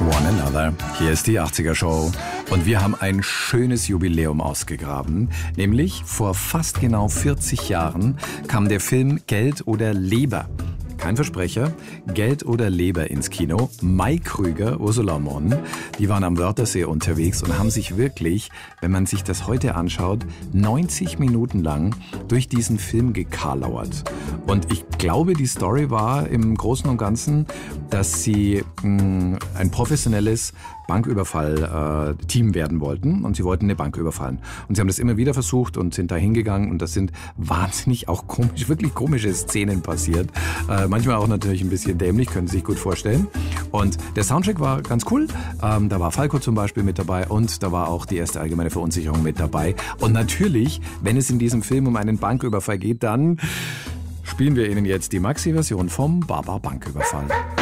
One Another. Hier ist die 80er Show und wir haben ein schönes Jubiläum ausgegraben. Nämlich vor fast genau 40 Jahren kam der Film Geld oder Leber. Kein Versprecher, Geld oder Leber ins Kino. Mai Krüger, Ursula Monn, die waren am Wörthersee unterwegs und haben sich wirklich, wenn man sich das heute anschaut, 90 Minuten lang durch diesen Film gekarlauert. Und ich glaube, die Story war im Großen und Ganzen, dass sie ein professionelles Banküberfall-Team werden wollten und sie wollten eine Bank überfallen. Und sie haben das immer wieder versucht und sind da hingegangen und das sind wahnsinnig auch komisch, wirklich komische Szenen passiert. Manchmal auch natürlich ein bisschen dämlich, können Sie sich gut vorstellen. Und der Soundtrack war ganz cool. Da war Falco zum Beispiel mit dabei und da war auch die erste allgemeine Verunsicherung mit dabei. Und natürlich, wenn es in diesem Film um einen Banküberfall geht, dann spielen wir Ihnen jetzt die Maxi-Version vom Baba Banküberfall.